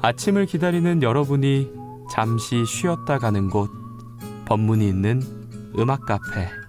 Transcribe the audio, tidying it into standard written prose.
아침을 기다리는 여러분이 잠시 쉬었다 가는 곳, 법문이 있는 음악 카페.